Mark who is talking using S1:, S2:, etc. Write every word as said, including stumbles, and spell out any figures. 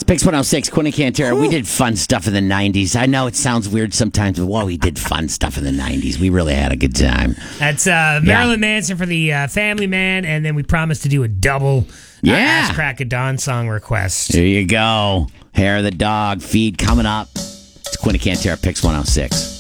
S1: Pix one oh six, Quinn and Cantera. We did fun stuff in the nineties. I know it sounds weird sometimes, but well, we did fun stuff in the nineties. We really had a good time.
S2: That's uh, Marilyn yeah. Manson for the uh, Family Man, and then we promised to do a double
S1: yeah.
S2: uh, Ass Crack of Dawn song request.
S1: There you go. Hair of the Dog feed coming up. It's Quinn and Cantera, Pix one oh six.